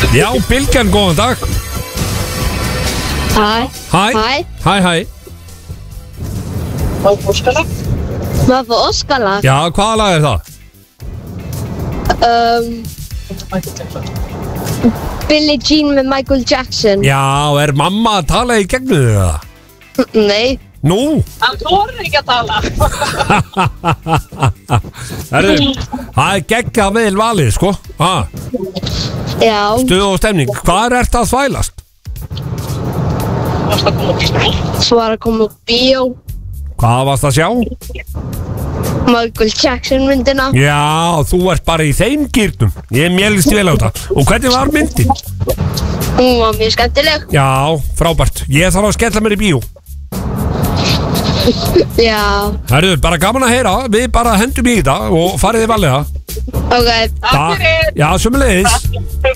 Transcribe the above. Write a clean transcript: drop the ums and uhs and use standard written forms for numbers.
Já, Bylgjan, góðan dag. Hæ. Hæ. Má fá Óskalag? Já, hvaða lag er það? Billie Jean með Michael Jackson. Já, er mamma að tala í gegnum þig það? Nei. Nú? Hann þorir ekki að tala. Herðu, það er geggjað vel valið, sko. Já. Stuð og stemning. Hvað er þetta að þvælast? Svo var að koma upp bíó. Hvað varst að sjá? Michael Jackson myndina. Já, þú ert bara í þeim gýrnum. Ég mélist vel á þetta. Og hvernig var myndin? Hún var mjög skemmtileg. Já, frábært. Ég þarf að skella mér í bíó. Já. Herðu, bara gaman að heyra. Við bara hendum í þetta og fariði valega. Ok. Takk fyrir. Já, sömuleiðis.